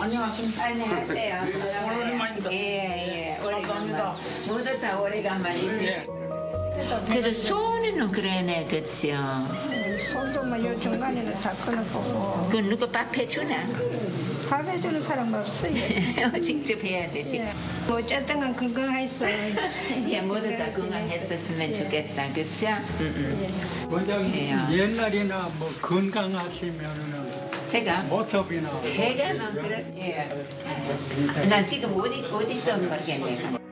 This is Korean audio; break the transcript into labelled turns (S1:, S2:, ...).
S1: 안녕하십니까.
S2: 안녕하세요.
S1: 오랜만입니다.
S2: 예,
S1: 감사합니다.
S2: 모두 다 오래간만이지. 그래도 소원은 그러네, 그치요.
S3: 손도 뭐요 중간에는 다 끊어보고
S2: 그 누가 밥 해주나?
S3: 밥 해주는 사람 없어요.
S2: 직접 해야 되지.
S3: 예. 뭐 어쨌든 간 건강했어.
S2: 예, 모두 다 건강했었으면 좋겠다, 그치요?
S4: 원장님
S2: 그래요.
S4: 옛날이나 뭐 건강하시면은
S2: 제가
S4: 모습이나
S2: 제가는 그랬어요. 난 지금 어디 있어 모르겠네.